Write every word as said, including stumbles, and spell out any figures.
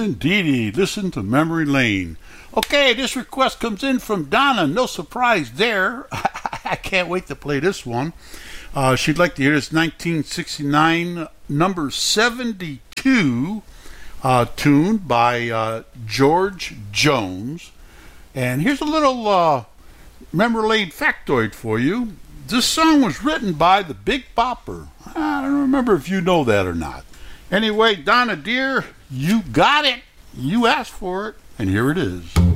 indeedy. Listen to Memory Lane. Okay, this request comes in from Donna. No surprise there. I can't wait to play this one. Uh, she'd like to hear this nineteen sixty-nine number seventy-two uh, tune by uh, George Jones. And here's a little uh, Memory Lane factoid for you. This song was written by the Big Bopper. I don't remember if you know that or not. Anyway, Donna dear, you got it. You asked for it, and here it is.